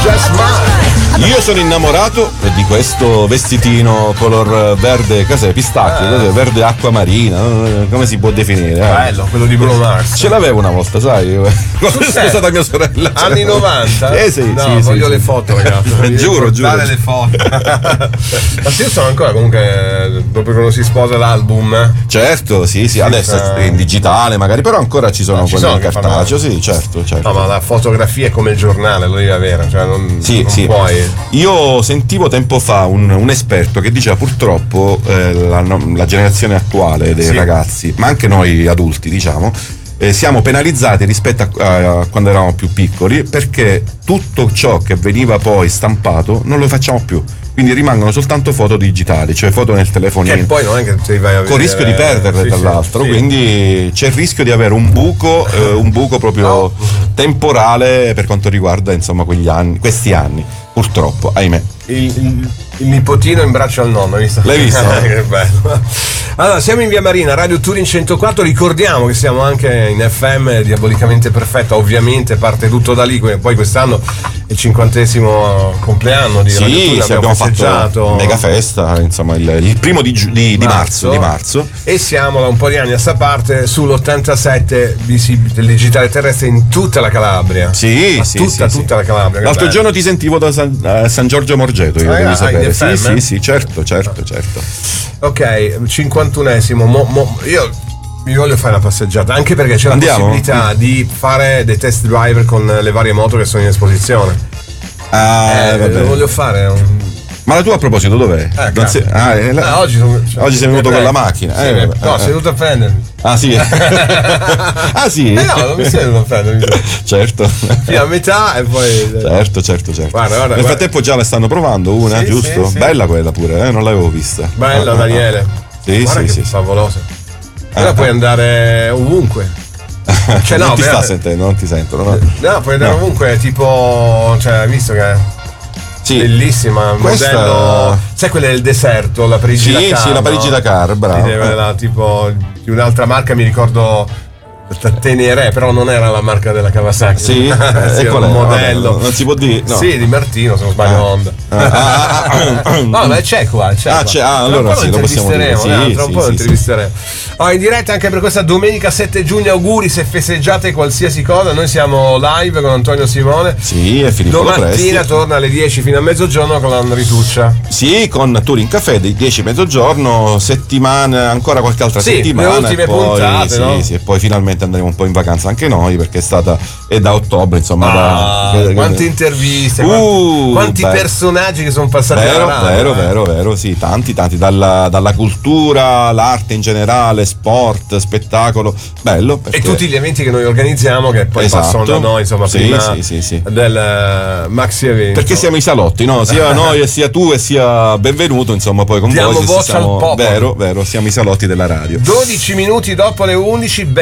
Just Mine. Io sono innamorato di questo vestitino color verde, cos'è? Pistacchio, verde acqua marina, come si può definire? Bello, quello di Bruno Mars. Ce l'avevo una volta, sai? Quando è sposata mia sorella. Anni 90? Sì, no, voglio le foto, ragazzi. Giuro. Le foto. Ma io sono ancora comunque, dopo che non si sposa l'album. Certo, sì, adesso è in digitale magari, però ancora ci sono quelli in cartaceo, sì, certo. No, ma la fotografia è come il giornale, lo devi avere, cioè non puoi. Io sentivo tempo fa un esperto che diceva purtroppo la generazione attuale dei ragazzi, ma anche noi adulti, diciamo, siamo penalizzati rispetto a quando eravamo più piccoli, perché tutto ciò che veniva poi stampato non lo facciamo più. Quindi rimangono soltanto foto digitali, cioè foto nel telefonino. Che poi non è che ti vai a vedere, con rischio di perderle, tra l'altro. Quindi c'è il rischio di avere un buco proprio temporale per quanto riguarda, insomma, questi anni. Purtroppo, ahimè. Il nipotino in braccio al nonno, hai visto? L'hai visto? Che bello. Allora, siamo in Via Marina, Radio Turin 104. Ricordiamo che siamo anche in FM Diabolicamente Perfetta. Ovviamente parte tutto da lì. Poi quest'anno è il 50° compleanno di Radio Turin. Abbiamo fatto mega festa, insomma, il primo di marzo. E siamo da un po' di anni a sta parte sull'87 del digitale terrestre in tutta la Calabria. Tutta la Calabria. L'altro giorno ti sentivo da San Giorgio Morgeto, io devi sapere. Sì, certo. Ok, 51esimo. Io mi voglio fare una passeggiata, anche perché c'è la possibilità di fare dei test driver con le varie moto che sono in esposizione. Lo voglio fare. Ma la tua, a proposito, dov'è? Oggi sei venuto con la macchina. Sei venuto a prendermi. Ah sì? Ah sì? No, non mi sei venuto a prendermi. Certo. Fino a metà e poi. Certo. Guarda. Nel frattempo già le stanno provando una, giusto? Sì. Bella quella pure, non l'avevo vista. Bella, Daniele. Sì. Favolosa. Ora puoi andare ovunque. Cioè, non ti sta sentendo, non ti sentono, no? No, puoi andare ovunque, tipo, cioè, hai visto che bellissima, modello, sai, quelle del deserto, la Parigi-Dakar. Sì, la Parigi-Dakar, bravo. Tipo di un'altra marca, mi ricordo Tenere, però non era la marca della Kawasaki. Sì, era un modello. Non si può dire. No. Sì, di Martino, se non sbaglio, Honda. No, ma c'è qua. Allora sì, lo possiamo dire. Tra un po' lo intervisteremo. In diretta anche per questa domenica 7 giugno. Auguri se festeggiate qualsiasi cosa. Noi siamo live con Antonio Simone. Sì, e Filippo domattina torna alle 10 fino a mezzogiorno con la rituccia. Sì, con Turin Caffè dei 10 a mezzogiorno, settimana, ancora qualche altra settimana. Le ultime puntate, no? Sì, e poi finalmente andremo un po' in vacanza anche noi, perché è da ottobre, insomma. Quante interviste, quanti personaggi che sono passati. Vero, sì, tanti, dalla cultura, l'arte in generale, sport, spettacolo, bello. E tutti gli eventi che noi organizziamo, che poi passano da noi, insomma, prima del maxi evento. Perché siamo i salotti, no? Sia noi e sia tu e sia benvenuto, insomma, poi con diamo voi voce al popolo. Vero, siamo i salotti della radio. 12 minuti dopo le 11.